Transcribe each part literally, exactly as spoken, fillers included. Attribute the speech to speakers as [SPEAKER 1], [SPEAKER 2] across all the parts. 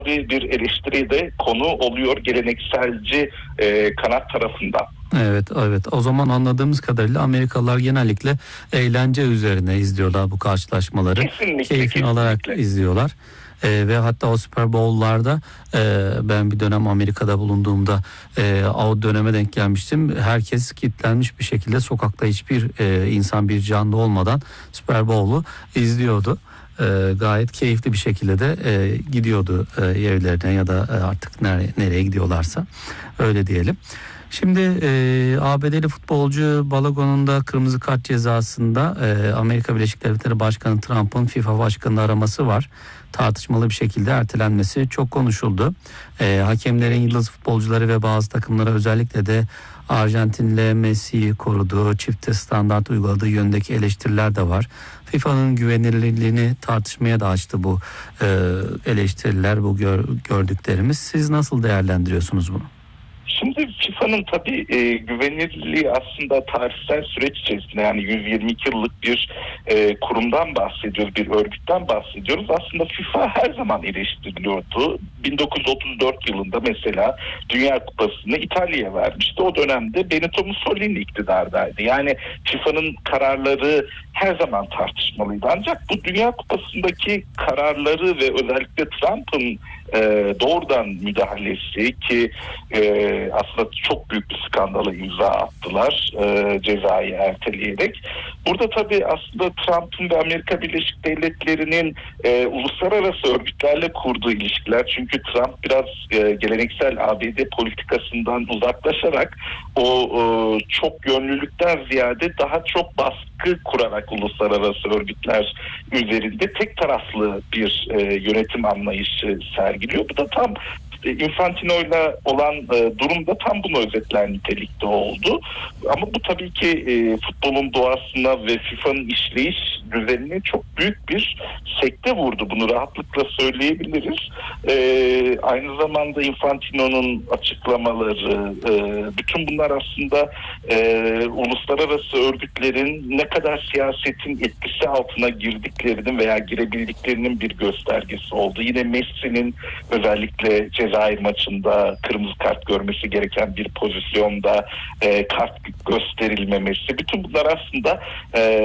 [SPEAKER 1] bir eleştiri de konu oluyor gelenekselci e, kanat tarafından.
[SPEAKER 2] Evet, evet. O zaman anladığımız kadarıyla Amerikalılar genellikle eğlence üzerine izliyorlar bu karşılaşmaları.
[SPEAKER 1] Kesinlikle,
[SPEAKER 2] Keyfini
[SPEAKER 1] kesinlikle.
[SPEAKER 2] alarak izliyorlar. Ee, ve hatta o Super Bowl'larda e, ben bir dönem Amerika'da bulunduğumda e, o döneme denk gelmiştim. Herkes kilitlenmiş bir şekilde sokakta hiçbir e, insan bir canlı olmadan Super Bowl'u izliyordu. E, gayet keyifli bir şekilde de e, gidiyordu e, evlerine ya da e, artık nereye, nereye gidiyorlarsa öyle diyelim. Şimdi e, A B D'li futbolcu Balogun'un da kırmızı kart cezasında e, Amerika Birleşik Devletleri Başkanı Trump'ın FIFA başkanını araması var. Tartışmalı bir şekilde ertelenmesi çok konuşuldu. E, hakemlerin yıldız futbolcuları ve bazı takımlara özellikle de Arjantin'le Messi'yi koruduğu, çifte standart uyguladığı yönündeki eleştiriler de var. FIFA'nın güvenilirliğini tartışmaya da açtı bu e, eleştiriler, bu gör, gördüklerimiz. Siz nasıl değerlendiriyorsunuz bunu?
[SPEAKER 1] Şimdi FIFA'nın tabii e, güvenilirliği aslında tarihsel süreç içerisinde, yani yüz yirmi iki yıllık bir e, kurumdan bahsediyoruz, bir örgütten bahsediyoruz. Aslında FIFA her zaman eleştiriliyordu. bin dokuz yüz otuz dört yılında mesela Dünya Kupası'nı İtalya'ya vermişti. O dönemde Benito Mussolini iktidardaydı. Yani FIFA'nın kararları her zaman tartışmalıydı. Ancak bu Dünya Kupası'ndaki kararları ve özellikle Trump'ın e, doğrudan müdahalesi ki e, aslında çok büyük bir skandala imza attılar e, cezayı erteleyerek. Burada tabii aslında Trump'ın ve Amerika Birleşik Devletleri'nin e, uluslararası örgütlerle kurduğu ilişkiler, çünkü Trump biraz e, geleneksel A B D politikasından uzaklaşarak o e, çok yönlülükten ziyade daha çok baskı kurarak uluslararası örgütler üzerinde tek taraflı bir e, yönetim anlayışı sergiliyor. Bu da tam Infantino'yla olan e, durumda tam bunu özetler nitelikte oldu. Ama bu tabii ki e, futbolun doğasına ve FIFA'nın işleyiş düzenine çok büyük bir sekte vurdu. Bunu rahatlıkla söyleyebiliriz. E, aynı zamanda Infantino'nun açıklamaları, e, bütün bunlar aslında e, uluslararası örgütlerin ne kadar siyasetin etkisi altına girdiklerinin veya girebildiklerinin bir göstergesi oldu. Yine Messi'nin özellikle Cezayir maçında kırmızı kart görmesi gereken bir pozisyonda e, kart gösterilmemesi, bütün bunlar aslında e,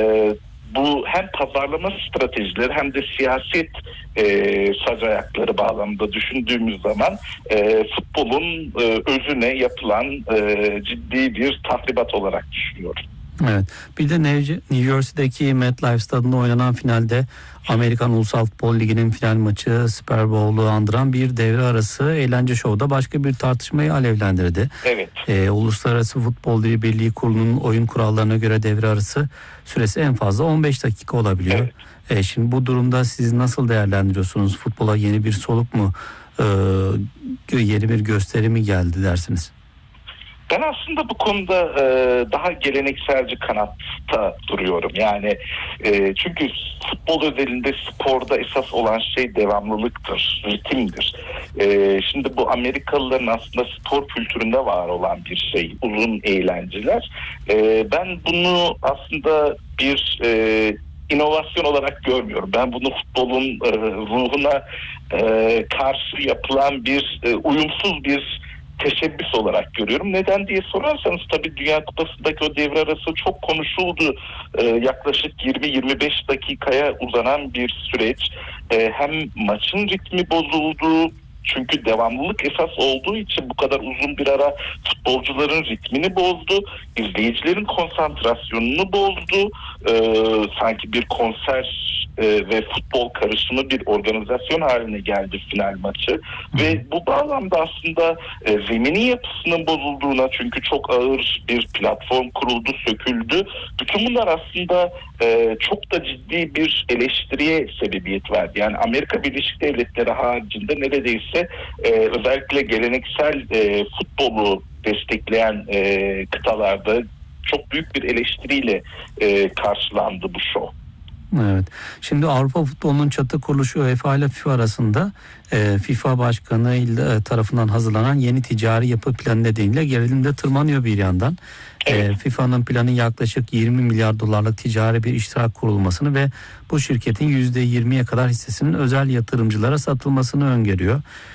[SPEAKER 1] bu hem pazarlama stratejileri hem de siyaset e, sac ayakları bağlamında düşündüğümüz zaman e, futbolun e, özüne yapılan e, ciddi bir tahribat olarak düşünüyorum.
[SPEAKER 2] Evet. Bir de New Jersey'deki MetLife Stadı'nda oynanan finalde Amerikan Ulusal Futbol Ligi'nin final maçı Super Bowl'u andıran bir devre arası eğlence şovda başka bir tartışmayı alevlendirdi.
[SPEAKER 1] Evet.
[SPEAKER 2] Ee, Uluslararası Futbol Birliği Kurulu'nun oyun kurallarına göre devre arası süresi en fazla on beş dakika olabiliyor. Evet. Ee, şimdi bu durumda siz nasıl değerlendiriyorsunuz? Futbola yeni bir soluk mu, e, yeni bir gösteri mi geldi dersiniz?
[SPEAKER 1] Ben aslında bu konuda e, daha gelenekselci kanatta duruyorum. Yani e, çünkü futbol özelinde sporda esas olan şey devamlılıktır, ritimdir. E, şimdi bu Amerikalıların aslında spor kültüründe var olan bir şey, uzun eğlenceler. E, ben bunu aslında bir e, inovasyon olarak görmüyorum. Ben bunu futbolun e, ruhuna e, karşı yapılan bir e, uyumsuz bir teşebbüs olarak görüyorum. Neden diye sorarsanız tabii Dünya Kupası'ndaki o devre arası çok konuşuldu. Ee, yaklaşık yirmi yirmi beş dakikaya uzanan bir süreç. Ee, hem maçın ritmi bozuldu. Çünkü devamlılık esas olduğu için bu kadar uzun bir ara futbolcuların ritmini bozdu. İzleyicilerin konsantrasyonunu bozdu. Ee, sanki bir konser e, ve futbol karışımı bir organizasyon haline geldi final maçı. Hı. Ve bu bağlamda aslında e, zeminin yapısının bozulduğuna, çünkü çok ağır bir platform kuruldu, söküldü. Bütün bunlar aslında e, çok da ciddi bir eleştiriye sebebiyet verdi. Yani Amerika Birleşik Devletleri haricinde neredeyse e, özellikle geleneksel e, futbolu destekleyen e, kıtalarda çok büyük bir eleştiriyle e, karşılandı bu şov.
[SPEAKER 2] Evet. Şimdi Avrupa futbolunun çatı kuruluşu UEFA ile FIFA arasında e, FIFA Başkanı ile tarafından hazırlanan yeni ticari yapı planı nedeniyle gerilim de tırmanıyor bir yandan. Evet. E, FIFA'nın planı yaklaşık yirmi milyar dolarlık ticari bir iştirak kurulmasını ve bu şirketin yüzde yirmiye kadar hissesinin özel yatırımcılara satılmasını öngörüyor.